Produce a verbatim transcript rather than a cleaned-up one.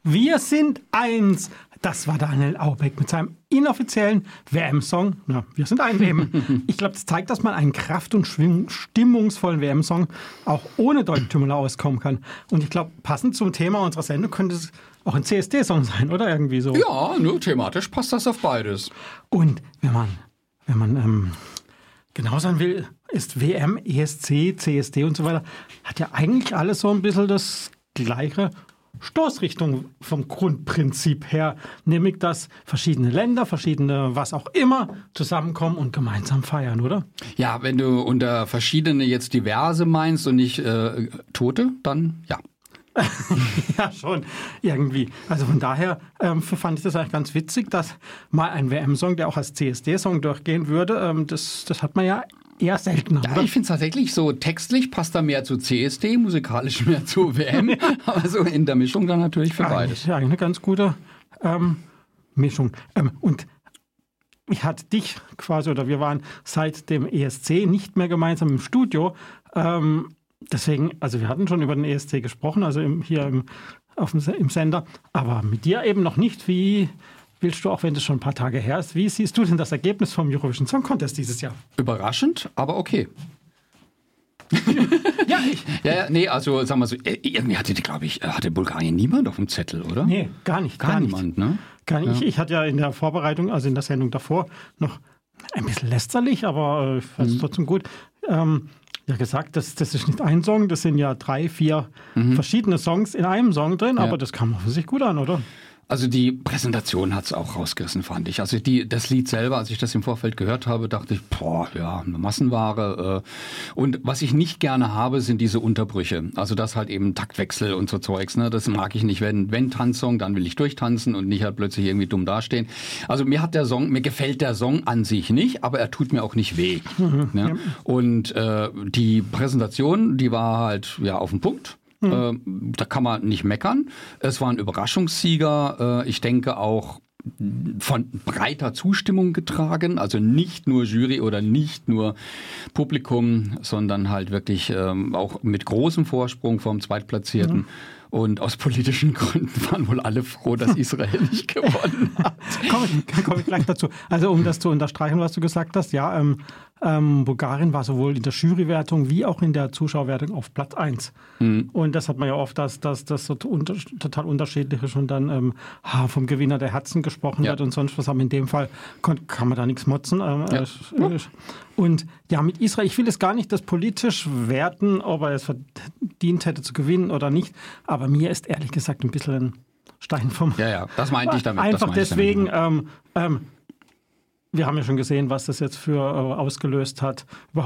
Wir sind eins. Das war Daniel Auerbäck mit seinem inoffiziellen W M-Song. Ja, wir sind ein W M. Ich glaube, das zeigt, dass man einen kraft- und stimmungsvollen W M-Song auch ohne Deutschtümmler auskommen kann. Und ich glaube, passend zum Thema unserer Sendung könnte es auch ein C S D-Song sein, oder irgendwie so. Ja, nur thematisch passt das auf beides. Und wenn man, wenn man ähm, genau sein will, ist W M, E S C, C S D und so weiter, hat ja eigentlich alles so ein bisschen das gleiche Stoßrichtung vom Grundprinzip her, nämlich dass verschiedene Länder, verschiedene was auch immer zusammenkommen und gemeinsam feiern, oder? Ja, wenn du unter verschiedene jetzt diverse meinst und nicht äh, Tote, dann ja. Ja, schon, irgendwie. Also von daher ähm, fand ich das eigentlich ganz witzig, dass mal ein W M-Song, der auch als C S D-Song durchgehen würde, ähm, das, das hat man ja eher seltener. Ja, oder? ich finde es tatsächlich so, textlich passt da mehr zu C S D, musikalisch mehr zu W M, aber so in der Mischung dann natürlich für beides. Ja, eine ganz gute ähm, Mischung. Ähm, und ich hatte dich quasi, oder wir waren seit dem E S C nicht mehr gemeinsam im Studio. Ähm, deswegen, also wir hatten schon über den E S C gesprochen, also im, hier im, auf dem, im Sender, aber mit dir eben noch nicht. Wie willst du, auch wenn das schon ein paar Tage her ist, wie siehst du denn das Ergebnis vom Eurovision Song Contest dieses Jahr? Überraschend, aber okay. Ja, ich. Ja, ja, nee, also sagen wir so, irgendwie hatte, glaube ich, hatte Bulgarien niemand auf dem Zettel, oder? Nee, gar nicht. Gar, Gar niemand, ne? Gar nicht. Ja. Ich, ich hatte ja in der Vorbereitung, also in der Sendung davor, noch ein bisschen lästerlich, aber äh, ich fand es Mhm. trotzdem gut. Ähm, ja, gesagt, das, das ist nicht ein Song, das sind ja drei, vier Mhm. verschiedene Songs in einem Song drin, Ja. aber das kam offensichtlich gut an, oder? Also die Präsentation hat's auch rausgerissen, fand ich. Also die, das Lied selber, als ich das im Vorfeld gehört habe, dachte ich, boah, ja, eine Massenware. Äh. Und was ich nicht gerne habe, sind diese Unterbrüche. Also das halt eben Taktwechsel und so Zeugs. Ne? Das mag ich nicht. Wenn, wenn Tanzsong, dann will ich durchtanzen und nicht halt plötzlich irgendwie dumm dastehen. Also mir hat der Song, mir gefällt der Song an sich nicht, aber er tut mir auch nicht weh. Mhm, ne? Ja. Und äh, die Präsentation, die war halt ja auf den Punkt. Mhm. Äh, da kann man nicht meckern. Es war ein Überraschungssieger. Äh, ich denke auch von breiter Zustimmung getragen. Also nicht nur Jury oder nicht nur Publikum, sondern halt wirklich ähm, auch mit großem Vorsprung vom Zweitplatzierten. Mhm. Und aus politischen Gründen waren wohl alle froh, dass Israel nicht gewonnen hat. Komme ich, komm ich gleich dazu. Also um das zu unterstreichen, was du gesagt hast, ja, ähm, ähm, Bulgarien war sowohl in der Jurywertung wie auch in der Zuschauerwertung auf Platz eins. Mhm. Und das hat man ja oft, dass das so unter, total unterschiedlich ist und dann ähm, vom Gewinner der Herzen gesprochen ja. wird und sonst was. Aber in dem Fall kann, kann man da nichts motzen. Ähm, ja. äh, und ja, mit Israel, ich will es gar nicht das politisch werten, ob er es verdient hätte zu gewinnen oder nicht. Aber mir ist ehrlich gesagt ein bisschen ein Stein vom... Ja, ja, das meinte ich damit. Einfach das deswegen... Ich damit. Ähm, ähm, wir haben ja schon gesehen, was das jetzt für äh, ausgelöst hat. Überhaupt